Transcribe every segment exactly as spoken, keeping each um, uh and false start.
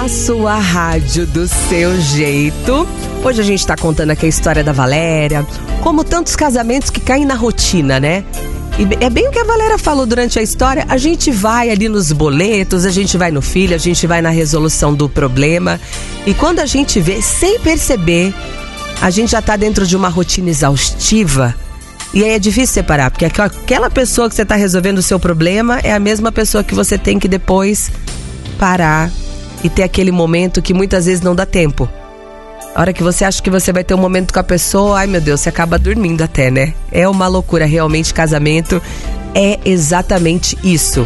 na sua rádio do seu jeito. Hoje a gente tá contando aqui a história da Valéria, como tantos casamentos que caem na rotina, né? E é bem o que a Valéria falou durante a história. A gente vai ali nos boletos, a gente vai no filho, a gente vai na resolução do problema. E quando a gente vê, sem perceber, a gente já tá dentro de uma rotina exaustiva. E aí é difícil separar, porque aquela pessoa que você tá resolvendo o seu problema é a mesma pessoa que você tem que depois parar e ter aquele momento que muitas vezes não dá tempo. A hora que você acha que você vai ter um momento com a pessoa, ai meu Deus, você acaba dormindo até, né? É uma loucura, realmente, casamento é exatamente isso.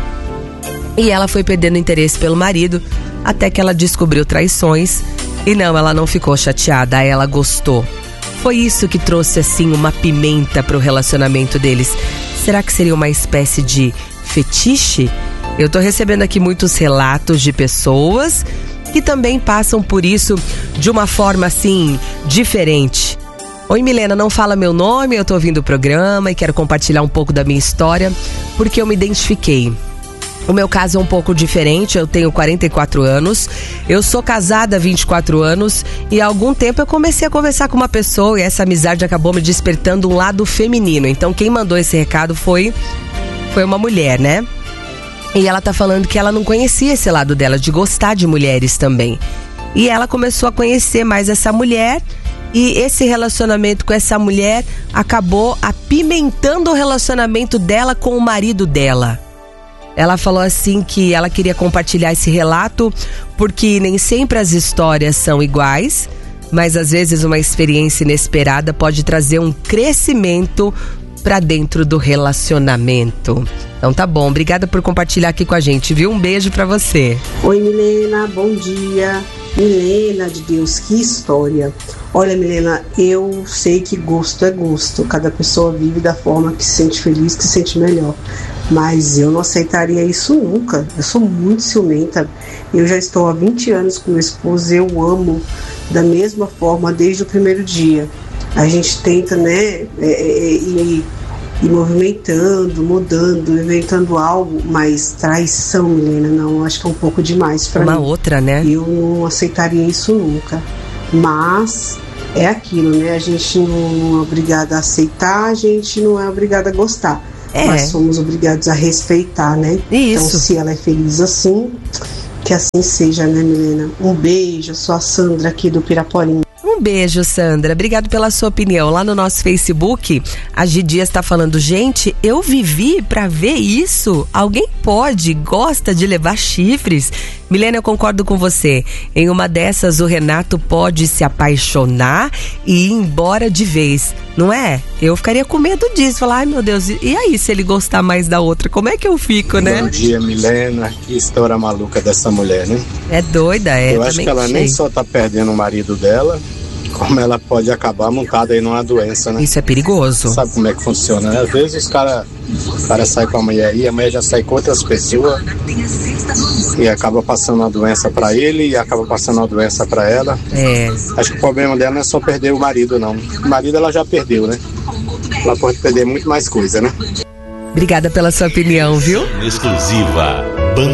E ela foi perdendo interesse pelo marido, até que ela descobriu traições. E não, ela não ficou chateada, ela gostou. Foi isso que trouxe, assim, uma pimenta pro relacionamento deles. Será que seria uma espécie de fetiche? Eu tô recebendo aqui muitos relatos de pessoas que também passam por isso de uma forma, assim, diferente. Oi, Milena, não fala meu nome, eu tô ouvindo o programa e quero compartilhar um pouco da minha história, porque eu me identifiquei. O meu caso é um pouco diferente, eu tenho quarenta e quatro anos, eu sou casada há vinte e quatro anos e há algum tempo eu comecei a conversar com uma pessoa e essa amizade acabou me despertando um lado feminino. Então quem mandou esse recado foi, foi uma mulher, né? E ela tá falando que ela não conhecia esse lado dela, de gostar de mulheres também. E ela começou a conhecer mais essa mulher e esse relacionamento com essa mulher acabou apimentando o relacionamento dela com o marido dela. Ela falou assim que ela queria compartilhar esse relato porque nem sempre as histórias são iguais, mas às vezes uma experiência inesperada pode trazer um crescimento pra dentro do relacionamento. Então tá bom, obrigada por compartilhar aqui com a gente, viu? Um beijo pra você. Oi, Milena, bom dia. Milena de Deus, que história. Olha, Milena, eu sei que gosto é gosto. Cada pessoa vive da forma que se sente feliz, que se sente melhor. Mas eu não aceitaria isso nunca. Eu sou muito ciumenta. Eu já estou há vinte anos com meu esposo, eu amo da mesma forma desde o primeiro dia. A gente tenta, né, é, é, ir, ir movimentando, mudando, inventando algo, mas traição, Milena, não, acho que é um pouco demais para mim. Uma outra, né? Eu não aceitaria isso nunca. Mas é aquilo, né? A gente não é obrigada a aceitar, a gente não é obrigada a gostar. É. Mas somos obrigados a respeitar, né? Isso. Então, se ela é feliz assim, que assim seja, né, Milena? Um beijo, sou a Sandra aqui do Piraporinho. Um beijo, Sandra. Obrigado pela sua opinião. Lá no nosso Facebook, a Gi Dias está falando, gente, eu vivi pra ver isso. Alguém pode, gosta de levar chifres? Milena, eu concordo com você. Em uma dessas, o Renato pode se apaixonar e ir embora de vez, não é? Eu ficaria com medo disso. Falar, ai meu Deus, e aí se ele gostar mais da outra? Como é que eu fico, né? Bom dia, Milena. Que história maluca dessa mulher, né? É doida, é. Eu acho que ela achei. nem só tá perdendo o marido dela, como ela pode acabar montada aí numa doença, né? Isso é perigoso. Sabe como é que funciona, né? Às vezes os caras cara saem com a mulher aí, a mulher já sai com outras pessoas e acaba passando a doença pra ele e acaba passando a doença pra ela. É. Acho que o problema dela não é só perder o marido, não. O marido ela já perdeu, né? Ela pode perder muito mais coisa, né? Obrigada pela sua opinião, viu? Exclusiva.